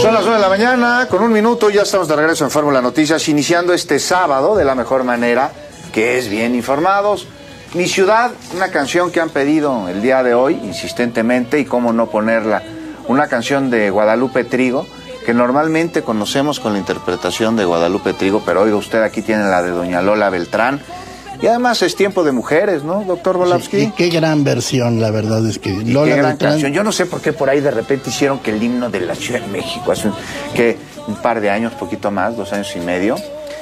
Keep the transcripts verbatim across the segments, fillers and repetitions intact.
Son las nueve de la mañana, con un minuto, ya estamos de regreso en Fórmula Noticias, iniciando este sábado de la mejor manera, que es bien informados. Mi ciudad, una canción que han pedido el día de hoy, insistentemente, y cómo no ponerla, una canción de Guadalupe Trigo, que normalmente conocemos con la interpretación de Guadalupe Trigo, pero oiga usted, aquí tiene la de doña Lola Beltrán. Y además es tiempo de mujeres, ¿no, doctor Volavsky? Sí, y qué gran versión, la verdad es que Lola qué gran Beltrán... canción. Yo no sé por qué por ahí de repente hicieron que el himno de la Ciudad de México, hace un, que un par de años, poquito más, dos años y medio,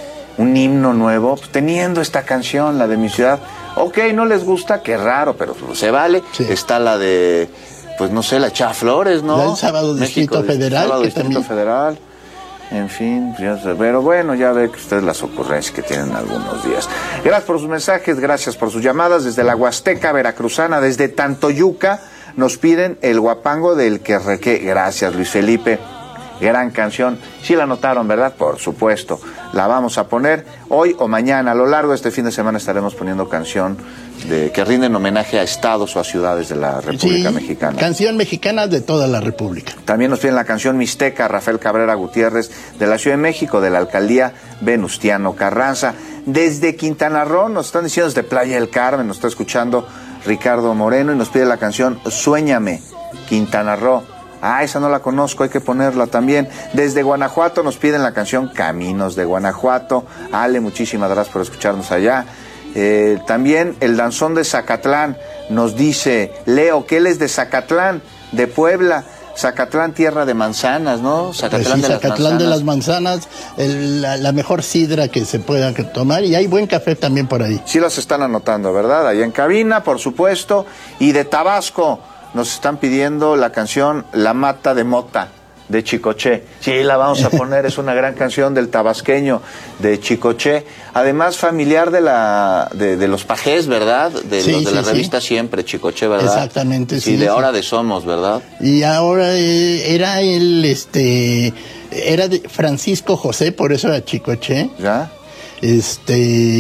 un himno nuevo, pues, teniendo esta canción, la de mi ciudad. Ok, no les gusta, qué raro, pero se vale. Sí. Está la de, pues no sé, la Chava Flores, ¿no? El Sábado Distrito México, Federal. Sábado que Distrito también... Federal. En fin, pero bueno, ya ve que ustedes las ocurrencias que tienen algunos días. Gracias por sus mensajes, gracias por sus llamadas. Desde la Huasteca Veracruzana, desde Tantoyuca, nos piden el guapango del Querrequé. Gracias, Luis Felipe. Gran canción. Sí la notaron, ¿verdad? Por supuesto. La vamos a poner hoy o mañana. A lo largo de este fin de semana estaremos poniendo canción de, que rinden homenaje a estados o a ciudades de la República sí, Mexicana. Canción mexicana de toda la República. También nos piden la canción Mixteca, Rafael Cabrera Gutiérrez, de la Ciudad de México, de la alcaldía Venustiano Carranza. Desde Quintana Roo, nos están diciendo desde Playa del Carmen, nos está escuchando Ricardo Moreno y nos pide la canción Suéñame, Quintana Roo. Ah, esa no la conozco, hay que ponerla también. Desde Guanajuato nos piden la canción Caminos de Guanajuato. Ale, muchísimas gracias por escucharnos allá. Eh, también el danzón de Zacatlán nos dice, Leo, que él es de Zacatlán, de Puebla. Zacatlán, tierra de manzanas, ¿no? Zacatlán, pues sí, de, Zacatlán las de las manzanas, el, la, la mejor sidra que se pueda tomar, y hay buen café también por ahí. Sí las están anotando, ¿verdad? Allá en cabina, por supuesto. Y de Tabasco nos están pidiendo la canción La Mata de Mota, de Chicoché. Sí, la vamos a poner, es una gran canción del tabasqueño de Chicoché. Además, familiar de la de, de los pajés, ¿verdad? De sí, los de sí, la sí. revista Siempre, Chicoché, ¿verdad? Exactamente, sí. Sí, de sí. Ahora de Somos, ¿verdad? Y ahora eh, era el, este, era de Francisco José, por eso era Chicoché. ¿Ya? Este,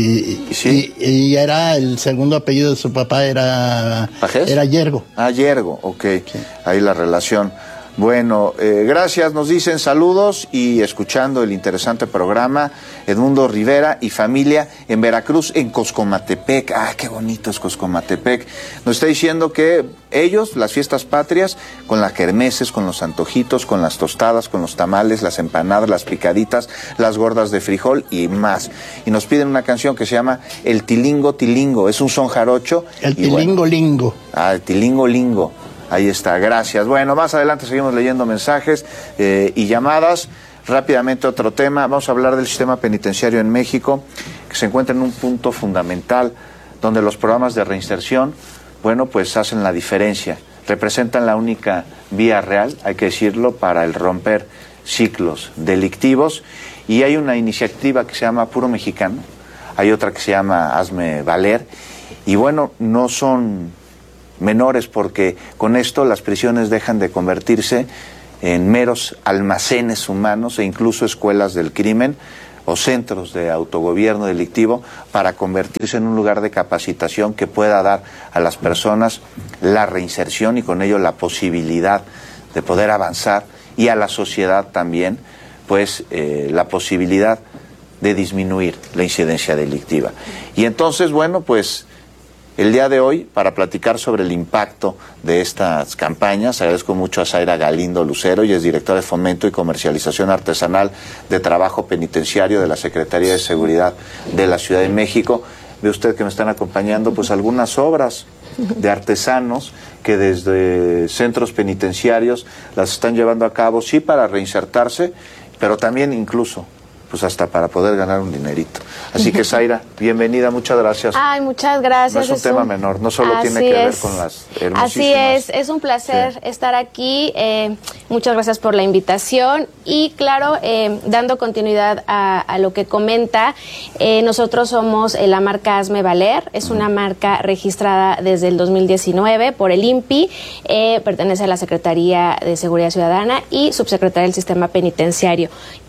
¿Sí? y, y era el segundo apellido de su papá, era... ¿Pajés? Era Yergo. Ah, Yergo, ok. Sí. Ahí la relación. Bueno, eh, gracias, nos dicen saludos y escuchando el interesante programa, Edmundo Rivera y familia en Veracruz, en Coscomatepec. Ah, qué bonito es Coscomatepec. Nos está diciendo que ellos, las fiestas patrias, con las kermeses, con los antojitos, con las tostadas, con los tamales, las empanadas, las picaditas, las gordas de frijol y más. Y nos piden una canción que se llama El Tilingo Tilingo, es un son jarocho. El Tilingo bueno, Lingo. Ah, el Tilingo Lingo. Ahí está, gracias. Bueno, más adelante seguimos leyendo mensajes eh, y llamadas. Rápidamente otro tema, vamos a hablar del sistema penitenciario en México, que se encuentra en un punto fundamental, donde los programas de reinserción, bueno, pues hacen la diferencia, representan la única vía real, hay que decirlo, para el romper ciclos delictivos. Y hay una iniciativa que se llama Puro Mexicano, hay otra que se llama Hazme Valer, y bueno, no son menores, porque con esto las prisiones dejan de convertirse en meros almacenes humanos e incluso escuelas del crimen o centros de autogobierno delictivo, para convertirse en un lugar de capacitación que pueda dar a las personas la reinserción y con ello la posibilidad de poder avanzar, y a la sociedad también pues eh, la posibilidad de disminuir la incidencia delictiva. Y entonces, bueno, pues el día de hoy, para platicar sobre el impacto de estas campañas, agradezco mucho a Zaira Galindo Lucero, ella es directora de Fomento y Comercialización Artesanal de Trabajo Penitenciario de la Secretaría de Seguridad de la Ciudad de México. Ve usted que me están acompañando pues algunas obras de artesanos que desde centros penitenciarios las están llevando a cabo, sí para reinsertarse, pero también incluso pues hasta para poder ganar un dinerito. Así que, Zaira, bienvenida, muchas gracias. Ay, muchas gracias. No es un es tema un... menor, no solo Así tiene que es. ver con las hermosísimas... Así es, es un placer sí. estar aquí. Eh, muchas gracias por la invitación. Y claro, eh, dando continuidad a, a lo que comenta, eh, nosotros somos eh, la marca Hazme Valer, es una marca registrada desde el dos mil diecinueve por el I N P I, eh, pertenece a la Secretaría de Seguridad Ciudadana y subsecretaria del Sistema Penitenciario.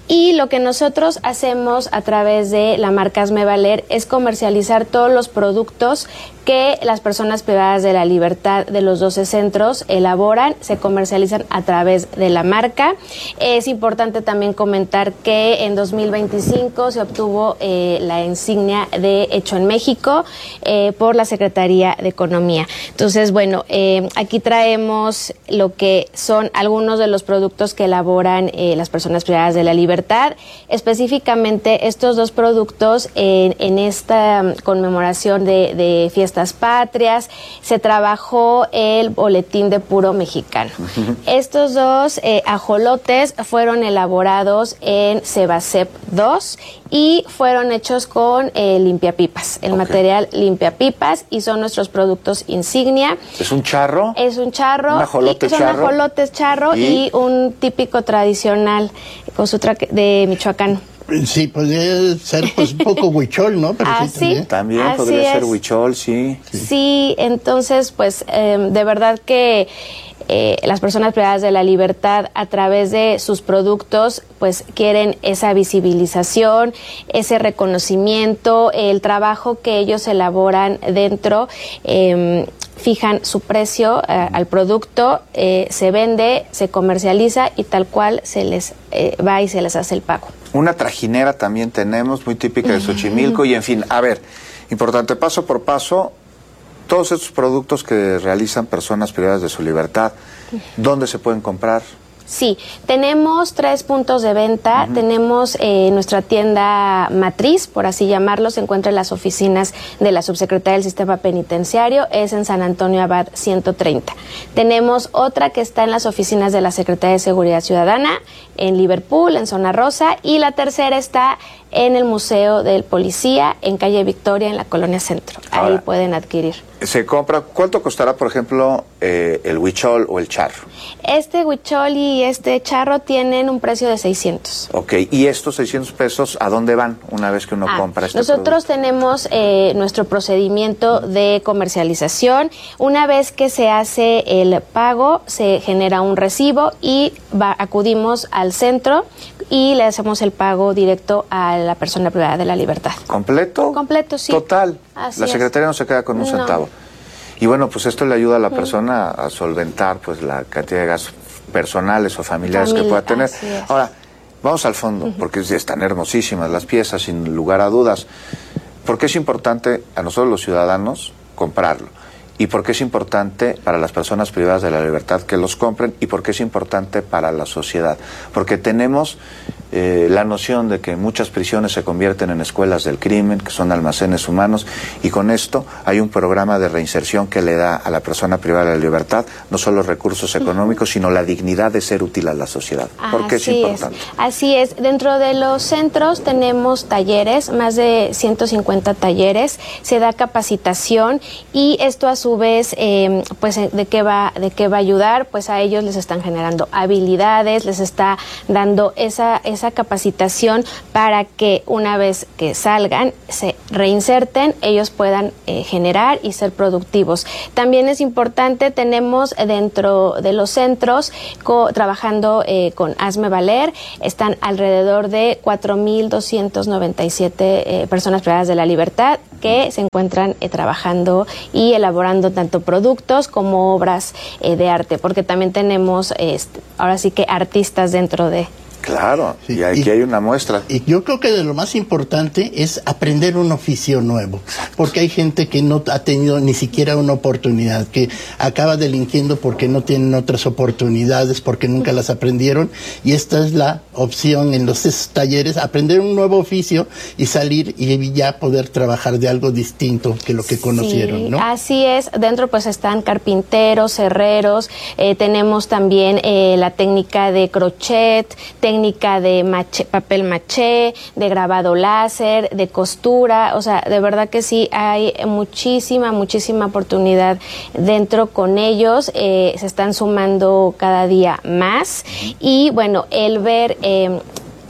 Y lo que nosotros hacemos a través de la marca Hazme Valer es comercializar todos los productos que las personas privadas de la libertad de los doce centros elaboran, se comercializan a través de la marca. Es importante también comentar que en dos mil veinticinco se obtuvo eh, la insignia de Hecho en México eh, por la Secretaría de Economía. Entonces, bueno, eh, aquí traemos lo que son algunos de los productos que elaboran eh, las personas privadas de la libertad. Específicamente estos dos productos en, en esta conmemoración de, de fiesta patrias, se trabajó el boletín de puro mexicano. Uh-huh. Estos dos eh, ajolotes fueron elaborados en Sebacep dos y fueron hechos con eh, limpiapipas, el okay. material limpiapipas, y son nuestros productos insignia. ¿Es un charro? Es un charro. ¿Un ajolote y, son charro? ajolotes charro y, y un típico tradicional con su tra- de Michoacán. Sí, podría ser pues un poco huichol, ¿no? Pero ah, sí, también, también Así podría es. ser huichol, sí. Sí, sí entonces, pues, eh, de verdad que eh, las personas privadas de la libertad, a través de sus productos, pues, quieren esa visibilización, ese reconocimiento, el trabajo que ellos elaboran dentro, eh, fijan su precio eh, al producto, eh, se vende, se comercializa y tal cual se les eh, va y se les hace el pago. Una trajinera también tenemos, muy típica de Xochimilco, y en fin, a ver, importante, paso por paso, todos estos productos que realizan personas privadas de su libertad, ¿dónde se pueden comprar? Sí, tenemos tres puntos de venta. Uh-huh. Tenemos eh, nuestra tienda matriz, por así llamarlo, se encuentra en las oficinas de la Subsecretaría del Sistema Penitenciario, es en San Antonio Abad ciento treinta. Tenemos otra que está en las oficinas de la Secretaría de Seguridad Ciudadana, en Liverpool, en Zona Rosa, y la tercera está en el Museo del Policía, en calle Victoria, en la Colonia Centro. Ahí Ahora, pueden adquirir. Se compra, ¿cuánto costará, por ejemplo, eh, el huichol o el charro? Este huichol y este charro tienen un precio de seiscientos. Ok, ¿y estos seiscientos pesos a dónde van una vez que uno ah, compra este nosotros producto? tenemos eh, nuestro procedimiento de comercialización. Una vez que se hace el pago, se genera un recibo y va, acudimos al centro y le hacemos el pago directo a la persona privada de la libertad. ¿Completo? Completo, sí. Total. Así la secretaria es. no se queda con un no. centavo. Y bueno, pues esto le ayuda a la persona a solventar pues la cantidad de gastos personales o familiares Familia, que pueda tener. Ahora, vamos al fondo, uh-huh. porque están hermosísimas las piezas, sin lugar a dudas. ¿Por qué es importante a nosotros los ciudadanos comprarlo? ¿Y por qué es importante para las personas privadas de la libertad que los compren? ¿Y por qué es importante para la sociedad? Porque tenemos eh, la noción de que muchas prisiones se convierten en escuelas del crimen, que son almacenes humanos, y con esto hay un programa de reinserción que le da a la persona privada de la libertad no solo recursos económicos, sino la dignidad de ser útil a la sociedad. ¿Por qué es importante? Es. Así es. Dentro de los centros tenemos talleres, más de ciento cincuenta talleres, se da capacitación y esto a su vez, eh, pues, ¿de qué va, de qué va a ayudar? Pues a ellos les están generando habilidades, les está dando esa, esa capacitación para que una vez que salgan, se reinserten, ellos puedan eh, generar y ser productivos. También es importante, tenemos dentro de los centros, co- trabajando eh, con Hazme Valer, están alrededor de cuatro mil doscientas noventa y siete eh, personas privadas de la libertad que se encuentran eh, trabajando y elaborando tanto productos como obras eh, de arte, porque también tenemos eh, ahora sí que artistas dentro de... Claro, sí, y aquí y, hay una muestra. Y yo creo que de lo más importante es aprender un oficio nuevo, porque hay gente que no ha tenido ni siquiera una oportunidad, que acaba delinquiendo porque no tienen otras oportunidades, porque nunca las aprendieron, y esta es la opción en los talleres, aprender un nuevo oficio y salir y ya poder trabajar de algo distinto que lo que conocieron, sí, ¿no? Así es, dentro pues están carpinteros, herreros, eh, tenemos también eh, la técnica de crochet, técnica de maché, papel maché, de grabado láser, de costura, o sea, de verdad que sí hay muchísima, muchísima oportunidad dentro con ellos, eh, se están sumando cada día más y bueno, el ver, eh,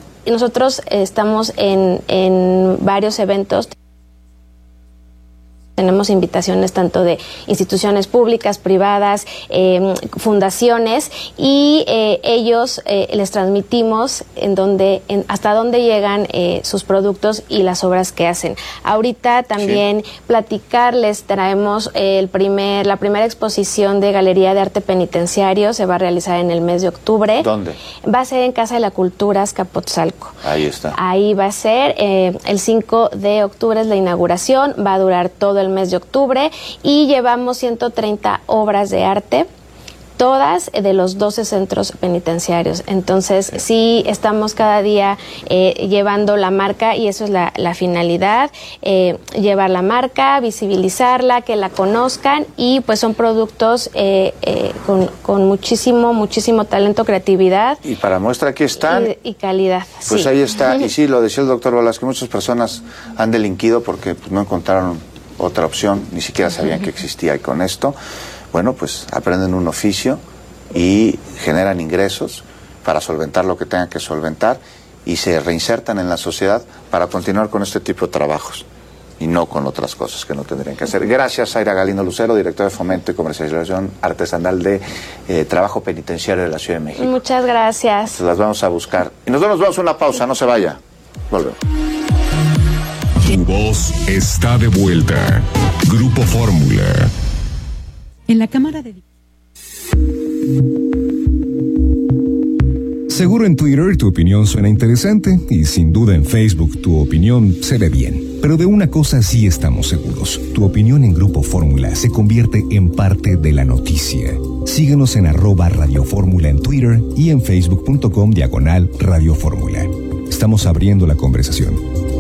nosotros estamos en, en varios eventos Tenemos invitaciones tanto de instituciones públicas, privadas, eh, fundaciones, y eh, ellos eh, les transmitimos en donde, en, hasta dónde llegan eh, sus productos y las obras que hacen. Ahorita también sí. platicarles, traemos eh, el primer, la primera exposición de Galería de Arte Penitenciario, se va a realizar en el mes de octubre. ¿Dónde? Va a ser en Casa de la Cultura, Azcapotzalco. Ahí está. Ahí va a ser, eh, el cinco de octubre es la inauguración, va a durar todo el mes de octubre y llevamos ciento treinta obras de arte, todas de los doce centros penitenciarios. Entonces, sí, sí estamos cada día eh, llevando la marca, y eso es la, la finalidad, eh, llevar la marca, visibilizarla, que la conozcan, y pues son productos eh, eh, con, con muchísimo, muchísimo talento, creatividad. Y para muestra aquí están. Y, y calidad. Pues sí. ahí está. Y sí, lo decía el doctor Balas, que muchas personas han delinquido porque pues, no encontraron otra opción, ni siquiera sabían que existía, y con esto bueno, pues aprenden un oficio y generan ingresos para solventar lo que tengan que solventar y se reinsertan en la sociedad para continuar con este tipo de trabajos y no con otras cosas que no tendrían que hacer. Gracias, Zaira Galindo Lucero, directora de Fomento y Comercialización Artesanal de eh, Trabajo Penitenciario de la Ciudad de México. Muchas gracias. Entonces las vamos a buscar. Y nos vamos, vamos a una pausa, no se vaya. Volvemos. Tu voz está de vuelta. Grupo Fórmula. En la Cámara de... Seguro en Twitter tu opinión suena interesante y sin duda en Facebook tu opinión se ve bien. Pero de una cosa sí estamos seguros. Tu opinión en Grupo Fórmula se convierte en parte de la noticia. Síguenos en arroba Radio Fórmula en Twitter y en facebook punto com diagonal Radio Fórmula. Estamos abriendo la conversación.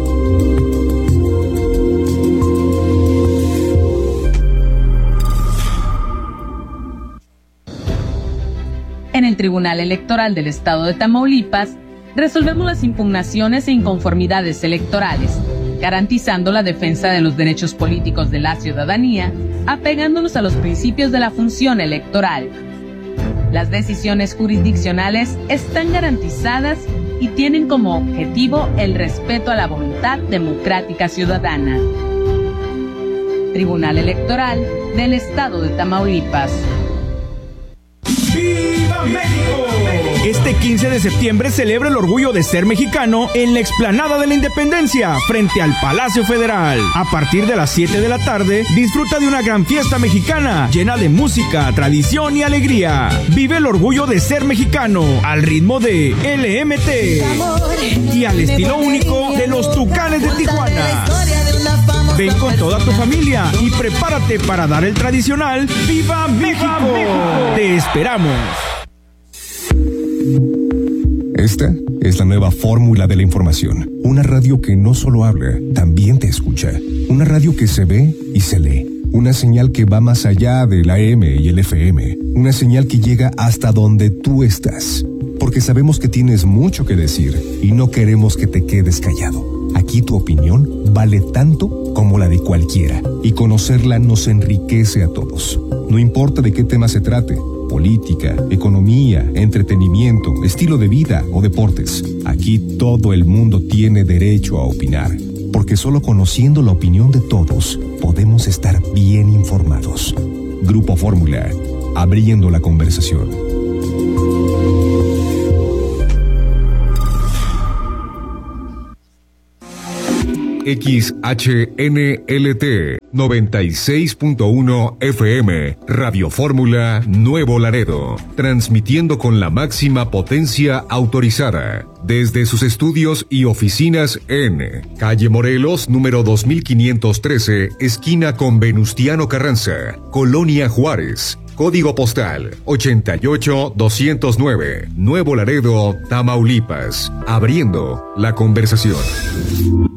En el Tribunal Electoral del Estado de Tamaulipas, resolvemos las impugnaciones e inconformidades electorales, garantizando la defensa de los derechos políticos de la ciudadanía, apegándonos a los principios de la función electoral. Las decisiones jurisdiccionales están garantizadas y tienen como objetivo el respeto a la voluntad democrática ciudadana. Tribunal Electoral del Estado de Tamaulipas. ¡Viva México! Este quince de septiembre celebra el orgullo de ser mexicano en la explanada de la Independencia, frente al Palacio Federal. A partir de las siete de la tarde, disfruta de una gran fiesta mexicana, llena de música, tradición y alegría. Vive el orgullo de ser mexicano, al ritmo de L M T y al estilo único de los Tucanes de Tijuana. Ven con toda tu familia y prepárate para dar el tradicional ¡Viva México! ¡Te esperamos! Esta es la nueva fórmula de la información. Una radio que no solo habla, también te escucha. Una radio que se ve y se lee. Una señal que va más allá del A M y el F M. Una señal que llega hasta donde tú estás. Porque sabemos que tienes mucho que decir y no queremos que te quedes callado. Aquí tu opinión vale tanto como la de cualquiera, y conocerla nos enriquece a todos. No importa de qué tema se trate, política, economía, entretenimiento, estilo de vida o deportes, aquí todo el mundo tiene derecho a opinar, porque solo conociendo la opinión de todos podemos estar bien informados. Grupo Fórmula, abriendo la conversación. X H N L T noventa y seis punto uno F M, Radio Fórmula Nuevo Laredo, transmitiendo con la máxima potencia autorizada, desde sus estudios y oficinas en Calle Morelos, número dos mil quinientos trece, esquina con Venustiano Carranza, Colonia Juárez. Código postal ochenta y ocho doscientos nueve, Nuevo Laredo, Tamaulipas, abriendo la conversación.